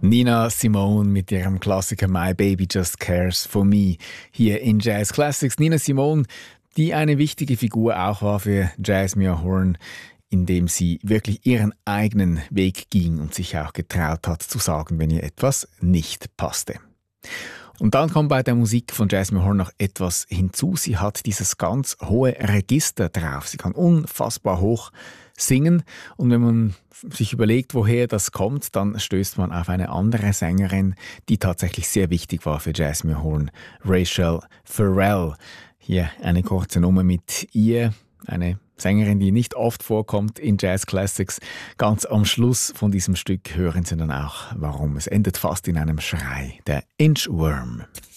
Nina Simone mit ihrem Klassiker My Baby Just Cares for Me hier in Jazz Classics. Nina Simone, die eine wichtige Figur auch war für Jasmine Horn, indem sie wirklich ihren eigenen Weg ging und sich auch getraut hat zu sagen, wenn ihr etwas nicht passte. Und dann kommt bei der Musik von Jasmine Horn noch etwas hinzu. Sie hat dieses ganz hohe Register drauf. Sie kann unfassbar hoch singen. Und wenn man sich überlegt, woher das kommt, dann stößt man auf eine andere Sängerin, die tatsächlich sehr wichtig war für Jasmine Horn, Rachel Farrell. Hier eine kurze Nummer mit ihr, eine Sängerin, die nicht oft vorkommt in Jazz Classics. Ganz am Schluss von diesem Stück hören Sie dann auch, warum. Es endet fast in einem Schrei, der Inchworm.